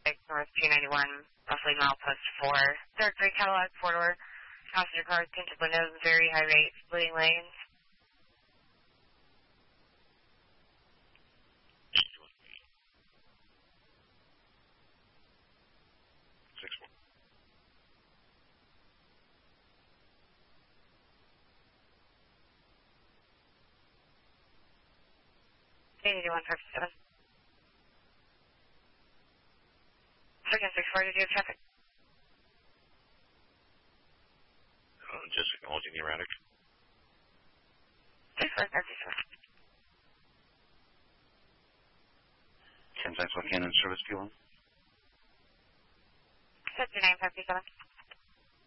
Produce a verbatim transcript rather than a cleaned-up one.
North two ninety-one, roughly milepost four. Third grade Cadillac, four-door, passenger car, tinted windows, very high rates, splitting lanes. eighty-one fifty-seven. Second six four, did you have traffic? Uh, just acknowledging the erratic. six four fifty-seven. ten six one Cannon Service Bureau. fifty-nine fifty-seven.